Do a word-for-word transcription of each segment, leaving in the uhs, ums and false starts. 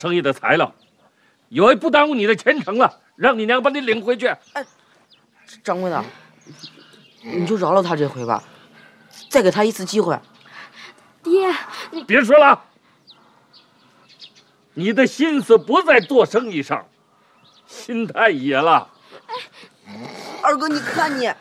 生意的材料，以为不耽误你的前程了，让你娘把你领回去。 哎，掌柜的，你就饶了他这回吧，再给他一次机会。 爹，你别说了，你的心思不在做生意上，心太野了。 哎，二哥，你看你。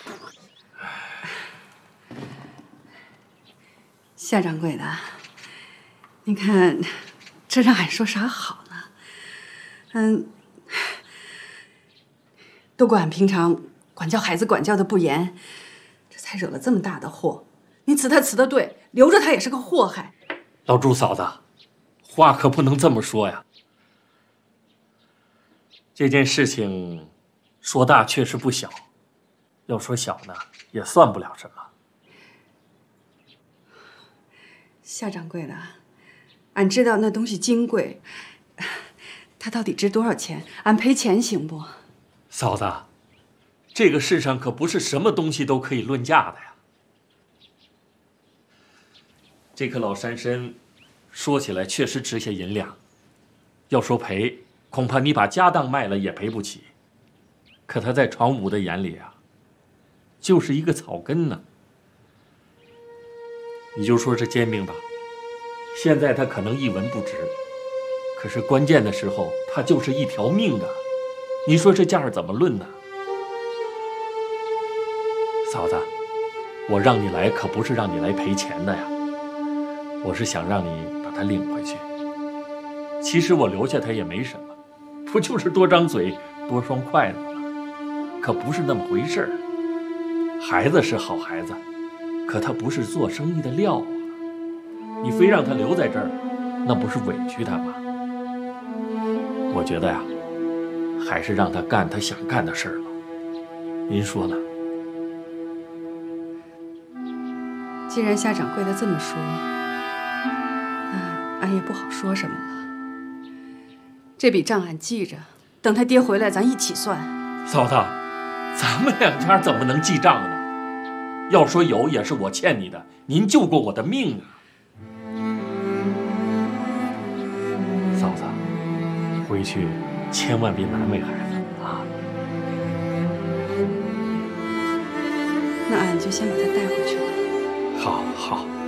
夏掌柜的，你看，这让俺说啥好呢？嗯，都怪俺平常管教孩子管教的不严，这才惹了这么大的祸。你辞他辞的对，留着他也是个祸害。 老朱嫂子，话可不能这么说呀。这件事情说大确实不小，要说小呢，也算不了什么。 夏掌柜的，俺知道那东西金贵，它到底值多少钱？俺赔钱行不？ 嫂子，这个世上可不是什么东西都可以论价的呀。这颗老山参，说起来确实值些银两，要说赔，恐怕你把家当卖了也赔不起。可它在床五的眼里啊，就是一个草根呢。 你就说这煎饼吧，现在它可能一文不值，可是关键的时候，它就是一条命啊！你说这价儿怎么论呢？嫂子，我让你来可不是让你来赔钱的呀，我是想让你把它领回去。其实我留下它也没什么，不就是多张嘴、多双筷子吗？可不是那么回事儿。孩子是好孩子。 可他不是做生意的料啊！你非让他留在这儿，那不是委屈他吗？我觉得呀，还是让他干他想干的事儿吧。您说呢？ 既然夏掌柜的这么说，那俺也不好说什么了。这笔账俺记着，等他爹回来，咱一起算。 嫂子，咱们两家怎么能记账呢？ 要说有，也是我欠你的。您救过我的命啊，嫂子，回去千万别难为孩子啊。 那俺就先把他带回去了。 好，好。